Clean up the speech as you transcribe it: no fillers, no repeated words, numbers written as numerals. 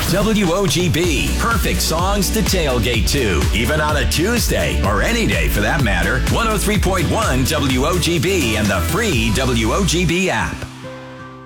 WOGB, perfect songs to tailgate to, even on a Tuesday or any day for that matter. 103.1 WOGB and the free WOGB app.